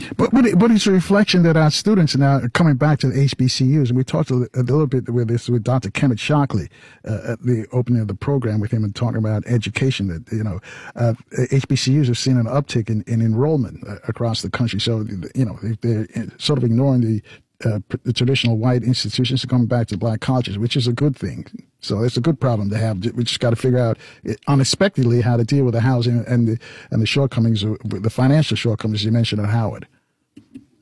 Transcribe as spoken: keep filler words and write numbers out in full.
But, but, it, but it's a reflection that our students now are coming back to the H B C Us. And we talked a, a little bit with this with Doctor Kemet Shockley uh, at the opening of the program with him and talking about education. That, you know, uh, H B C Us have seen an uptick in, in enrollment uh, across the country. So, you know, they're sort of ignoring the, uh, the traditional white institutions and coming back to black colleges, which is a good thing. So it's a good problem to have. We just got to figure out unexpectedly how to deal with the housing and the and the shortcomings, the financial shortcomings you mentioned at Howard.